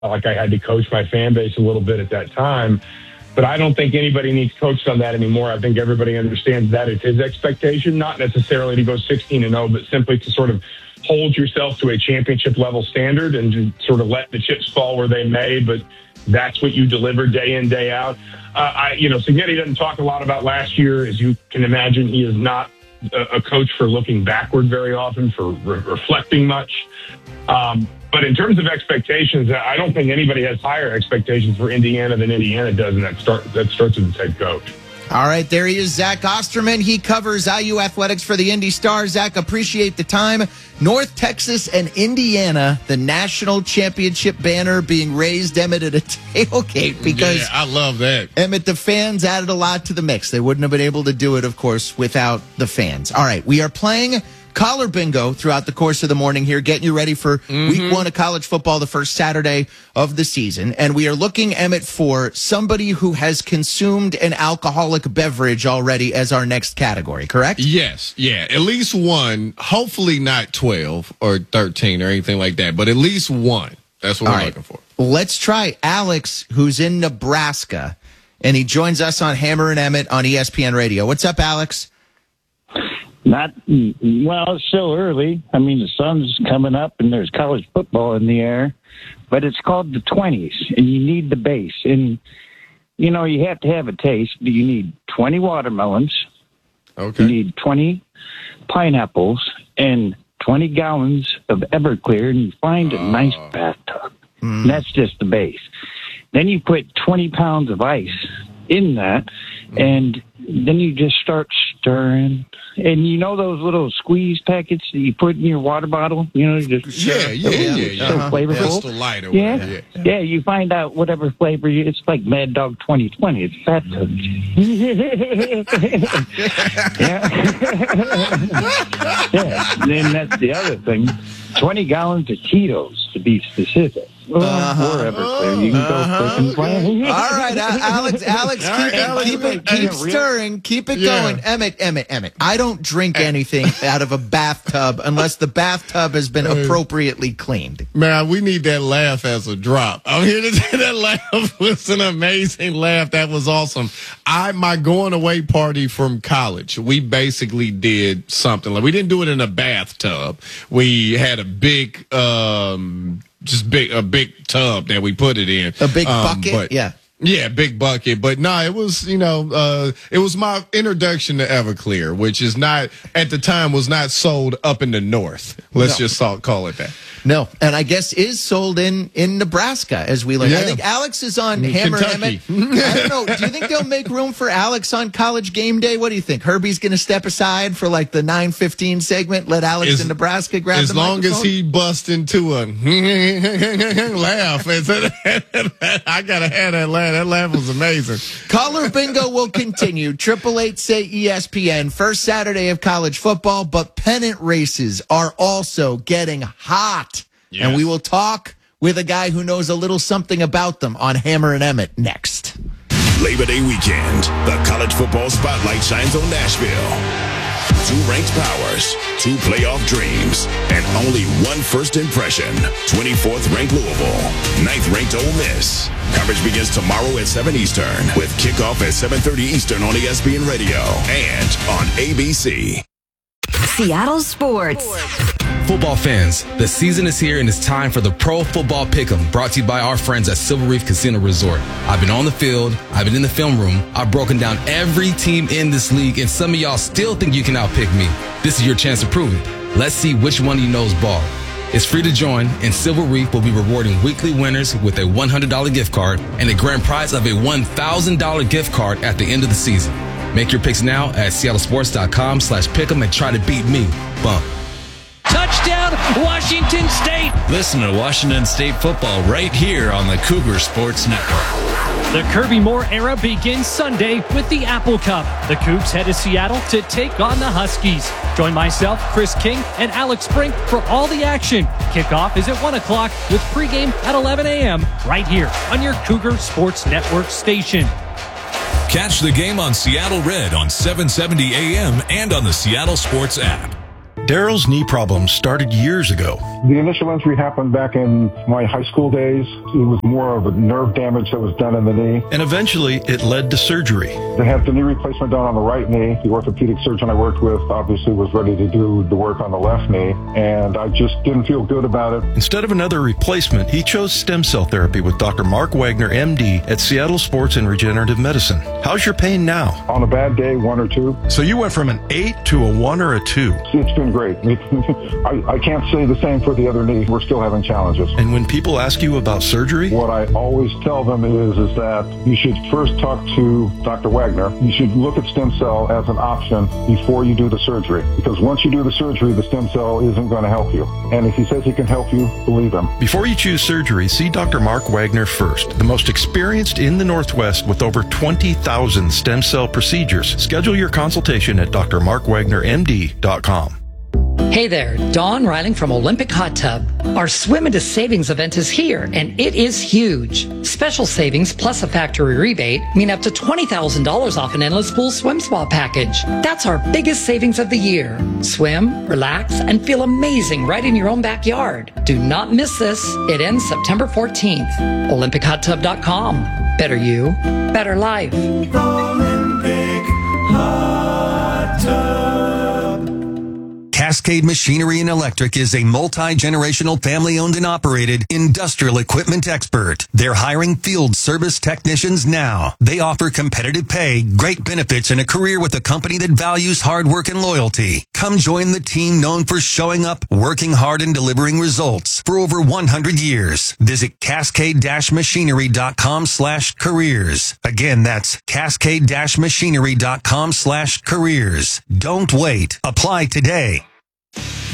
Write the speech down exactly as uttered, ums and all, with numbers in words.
like I had to coach my fan base a little bit at that time. But I don't think anybody needs coached on that anymore. I think everybody understands that it's his expectation, not necessarily to go sixteen and oh, but simply to sort of hold yourself to a championship level standard and to sort of let the chips fall where they may. But that's what you deliver day in, day out. Uh, I, you know, Cignetti doesn't talk a lot about last year. As you can imagine, he is not a, a coach for looking backward very often, for re- reflecting much. Um, But in terms of expectations, I don't think anybody has higher expectations for Indiana than Indiana does, and that, start, that starts with the head coach. All right, there he is, Zach Osterman. He covers I U athletics for the Indy Stars. Zach, appreciate the time. North Texas and Indiana, the national championship banner being raised, Emmett, at a tailgate because yeah, I love that. Emmett, the fans added a lot to the mix. They wouldn't have been able to do it, of course, without the fans. All right, we are playing Collar Bingo throughout the course of the morning here, getting you ready for mm-hmm. week one of college football, the first Saturday of the season. And we are looking, Emmett, for somebody who has consumed an alcoholic beverage already as our next category, correct? Yes, yeah, at least one, hopefully not twelve or thirteen or anything like that, but at least one. That's what All we're right. looking for. Let's try Alex, who's in Nebraska, and he joins us on Hammer and Emmett on E S P N Radio. What's up, Alex? Not well, it's still early. I mean, the sun's coming up and there's college football in the air, but it's called the twenties, and you need the base. And, you know, you have to have a taste. You need twenty watermelons. Okay. You need twenty pineapples and twenty gallons of Everclear, and you find a uh, nice bathtub. Mm. And that's just the base. Then you put twenty pounds of ice in that, mm. and then you just start stirring. And you know those little squeeze packets that you put in your water bottle? You know, just yeah, yeah, yeah, yeah. So uh-huh. flavorful. Crystal Light or yeah. whatever. Yeah. yeah, you find out whatever flavor you, it's like Mad Dog twenty twenty. It's fat tub. yeah. yeah. Then that's the other thing. twenty gallons of Cheetos, to be specific. Uh-huh. Or Everclear. You can uh-huh. go okay. All right, uh, Alex, Alex, keep, right, it, Alex, keep it, keep stirring, keep it yeah. going. Emmett, Emmett, Emmett, I don't drink anything out of a bathtub unless the bathtub has been appropriately cleaned. Man, we need that laugh as a drop. I'm here to say that laugh was an amazing laugh. That was awesome. I my going away party from college, we basically did something like we didn't do it in a bathtub. We had a big um just big a big tub that we put it in. A big um, bucket? But, yeah. Yeah, big bucket. But no, nah, it was, you know, uh, it was my introduction to Everclear, which is not, at the time, was not sold up in the north. Let's no. just call it that. No, and I guess is sold in, in Nebraska, as we learned. Yeah. I think Alex is on in Hammer Emmett. I don't know. Do you think they'll make room for Alex on College Game Day? What do you think? Herbie's going to step aside for like the nine fifteen segment, let Alex as, in Nebraska grab the As long microphone? as he bust into a laugh. I got to have that laugh. That laugh was amazing. Collar Bingo will continue. Triple eight say E S P N. First Saturday of college football, but pennant races are also getting hot. Yes. And we will talk with a guy who knows a little something about them on Hammer and Emmett next. Labor Day weekend, the college football spotlight shines on Nashville. Two ranked powers, two playoff dreams, and only one first impression. twenty-fourth ranked Louisville, ninth ranked Ole Miss. Coverage begins tomorrow at seven Eastern with kickoff at seven thirty Eastern on E S P N Radio and on A B C. Seattle Sports. Football fans, the season is here and it's time for the Pro Football Pick'em, brought to you by our friends at Silver Reef Casino Resort. I've been on the field, I've been in the film room, I've broken down every team in this league, and some of y'all still think you can outpick me. This is your chance to prove it. Let's see which one of you knows ball. It's free to join, and Silver Reef will be rewarding weekly winners with a one hundred dollars gift card and a grand prize of a one thousand dollars gift card at the end of the season. Make your picks now at seattlesports.com slash pick'em and try to beat me. Bump. Touchdown, Washington State. Listen to Washington State football right here on the Cougar Sports Network. The Kirby Moore era begins Sunday with the Apple Cup. The Cougs head to Seattle to take on the Huskies. Join myself, Chris King, and Alex Brink for all the action. Kickoff is at one o'clock with pregame at eleven a.m. right here on your Cougar Sports Network station. Catch the game on Seattle Red on seven seventy a.m. and on the Seattle Sports app. Daryl's knee problems started years ago. The initial injury happened back in my high school days. It was more of a nerve damage that was done in the knee. And eventually it led to surgery. They had the knee replacement done on the right knee. The orthopedic surgeon I worked with obviously was ready to do the work on the left knee, and I just didn't feel good about it. Instead of another replacement, he chose stem cell therapy with Doctor Mark Wagner, M D, at Seattle Sports and Regenerative Medicine. How's your pain now? On a bad day, one or two. So you went from an eight to a one or a two? It's been great. I, I can't say the same for the other knee. We're still having challenges. And when people ask you about surgery? What I always tell them is, is that you should first talk to Doctor Wagner. You should look at stem cell as an option before you do the surgery. Because once you do the surgery, the stem cell isn't going to help you. And if he says he can help you, believe him. Before you choose surgery, see Doctor Mark Wagner first, the most experienced in the Northwest with over twenty thousand stem cell procedures. Schedule your consultation at D R mark wagner M D dot com. Hey there, Dawn Riling from Olympic Hot Tub. Our Swim Into Savings event is here, and it is huge. Special savings plus a factory rebate mean up to twenty thousand dollars off an Endless Pool Swim Spa package. That's our biggest savings of the year. Swim, relax, and feel amazing right in your own backyard. Do not miss this. It ends September fourteenth. Olympic Hot Tub dot com. Better you, better life. Olympic Hot Tub. Cascade Machinery and Electric is a multi-generational family-owned and operated industrial equipment expert. They're hiring field service technicians now. They offer competitive pay, great benefits, and a career with a company that values hard work and loyalty. Come join the team known for showing up, working hard, and delivering results for over one hundred years. Visit cascade machinery dot com slash careers. Again, that's cascade machinery dot com slash careers. Don't wait. Apply today.